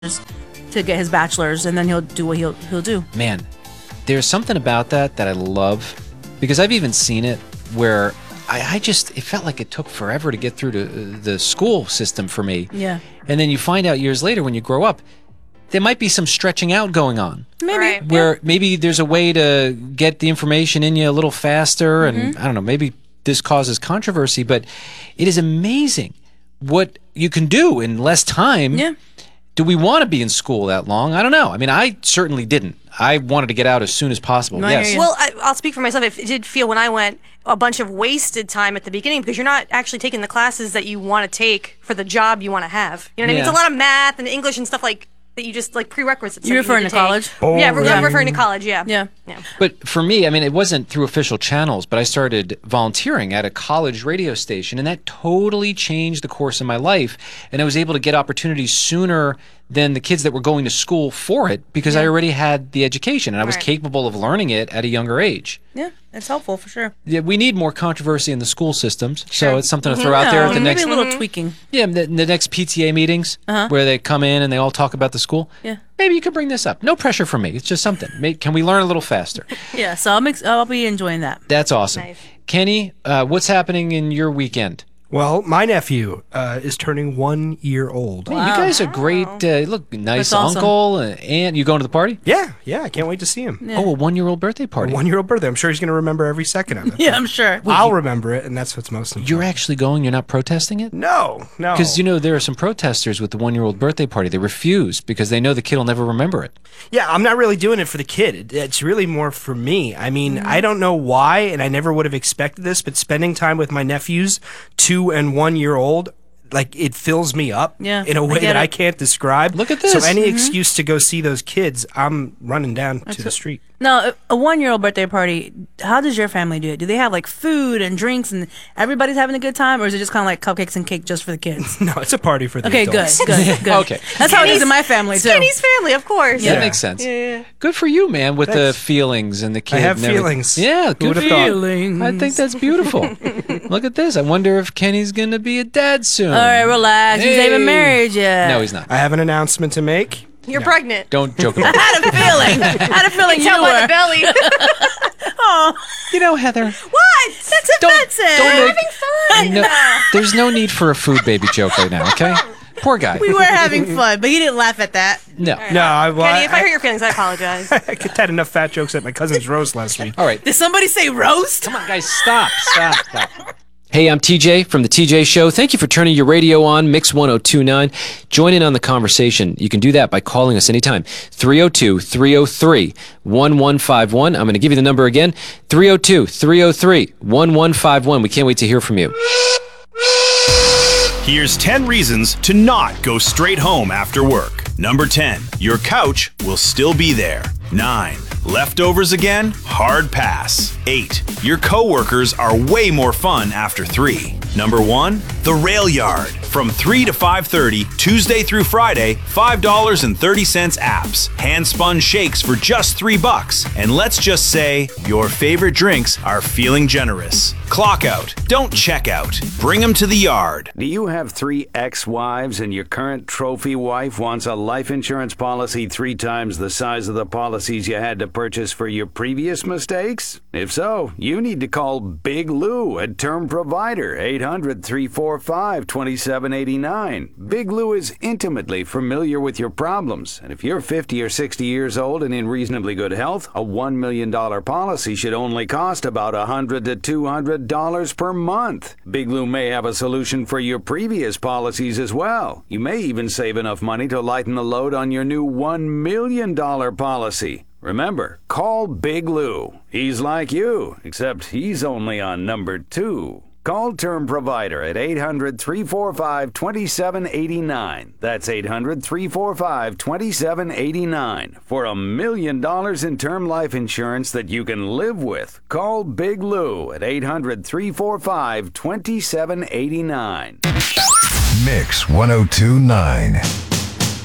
to get his bachelor's, and then he'll do what he'll do. Man, there's something about that I love, because I've even seen it where it felt like it took forever to get through to the school system for me. Yeah. And then you find out years later when you grow up, there might be some stretching out going on. Maybe. Right. Where maybe there's a way to get the information in you a little faster, and I don't know, maybe this causes controversy, but it is amazing what you can do in less time. Yeah. Do we want to be in school that long? I don't know. I mean, I certainly didn't. I wanted to get out as soon as possible. No, I Yes. hear you. Well, I'll speak for myself. It did feel when I went a bunch of wasted time at the beginning because you're not actually taking the classes that you want to take for the job you want to have. You know what I mean? Yeah. It's a lot of math and English and stuff like that you just like prerequisites. You that referring need to take. college? Yeah, I'm referring to college, yeah. Yeah. But for me, I mean, it wasn't through official channels, but I started volunteering at a college radio station, and that totally changed the course of my life. And I was able to get opportunities sooner than the kids that were going to school for it because I already had the education, and I was Right. capable of learning it at a younger age. Yeah, it's helpful for sure. Yeah, we need more controversy in the school systems, so Sure. it's something to throw out there at the maybe next a little tweaking. the next PTA meetings where they come in and they all talk about the school. Yeah. Maybe you could bring this up. No pressure from me. It's just something. Can we learn a little faster? Yeah, so I'll be enjoying that. That's awesome. Nice. Kenny, what's happening in your weekend? Well, my nephew is turning 1 year old. Hey, you guys are great. Look, nice That's awesome. uncle and aunt. You going to the party? Yeah, I can't wait to see him. Yeah. Oh, a 1-year-old birthday party. 1 year old birthday. I'm sure he's going to remember every second of it. Yeah, I'm sure. I'll remember it, and that's what's most important. You're actually going? You're not protesting it? No. Because, there are some protesters with the 1-year-old birthday party. They refuse because they know the kid will never remember it. Yeah, I'm not really doing it for the kid. It's really more for me. I mean, I don't know why, and I never would have expected this, but spending time with my nephews, 2 and 1 year old, like, it fills me up Yeah, in a I way get that I it. can't describe. Look at this. So any excuse to go see those kids, I'm running down to the street. Now, a 1-year-old birthday party, how does your family do it? Do they have like food and drinks and everybody's having a good time, or is it just kind of like cupcakes and cake just for the kids? No, it's a party for the Okay, good, adults. good. Okay. That's how it is in my family too. Kenny's family, of course. That Yeah. makes sense. Yeah. Good for you, man, with the Thanks. feelings and the kid. I have and everything. feelings. Yeah, Who good would for have thought? you. Feelings. I think that's beautiful. Look at this. I wonder if Kenny's going to be a dad soon. All right, relax. He's not even Hey. married yet. No, he's not. I have an announcement to make. You're pregnant. Don't joke about I it. had a feeling. I had a feeling you Tell by the were. belly. Heather. What? That's offensive. don't We're make- having fun. No, there's no need for a food baby joke right now, okay? Poor guy. We were having fun, but he didn't laugh at that. No. No, Kenny, if I hurt your feelings, I apologize. I had enough fat jokes at my cousin's roast last week. All right. Did somebody say roast? Come on, guys, stop. Hey, I'm TJ from The TJ Show. Thank you for turning your radio on, Mix 1029. Join in on the conversation. You can do that by calling us anytime. 302-303-1151. I'm going to give you the number again. 302-303-1151. We can't wait to hear from you. Here's 10 reasons to not go straight home after work. Number 10, your couch will still be there. 9, leftovers again? Hard pass. 8, your coworkers are way more fun after 3. Number 1, the rail yard. From 3 to 5:30, Tuesday through Friday, $5.30 apps. Hand-spun shakes for just $3. And let's just say your favorite drinks are feeling generous. Clock out. Don't check out. Bring them to the yard. Do you have 3 ex-wives and your current trophy wife wants a life insurance policy 3 times the size of the policies you had to purchase for your previous mistakes? If so, you need to call Big Lou at Term Provider, 800-345-2789. Big Lou is intimately familiar with your problems, and if you're 50 or 60 years old and in reasonably good health, a $1 million policy should only cost about $100 to $200 per month. Big Lou may have a solution for your previous policies as well. You may even save enough money to lighten the load on your new $1 million policy. Remember, call Big Lou. He's like you, except he's only on number 2. Call Term Provider at 800-345-2789. That's 800-345-2789 for $1 million in term life insurance that you can live with. Call Big Lou at 800-345-2789. Mix 1029.